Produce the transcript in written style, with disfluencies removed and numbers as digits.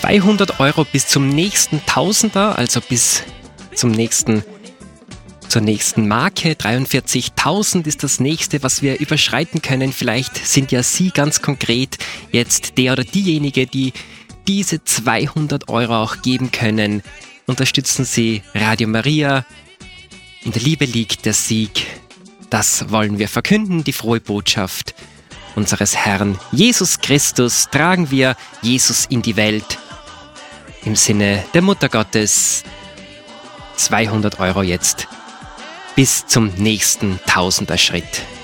200 Euro bis zum nächsten Tausender, also bis zur nächsten Marke. 43.000 ist das nächste, was wir überschreiten können. Vielleicht sind ja Sie ganz konkret jetzt der oder diejenige, die diese 200 Euro auch geben können. Unterstützen Sie Radio Maria. In der Liebe liegt der Sieg. Das wollen wir verkünden, die frohe Botschaft unseres Herrn Jesus Christus. Tragen wir Jesus in die Welt. Im Sinne der Mutter Gottes. 200 Euro jetzt bis zum nächsten Tausender Schritt.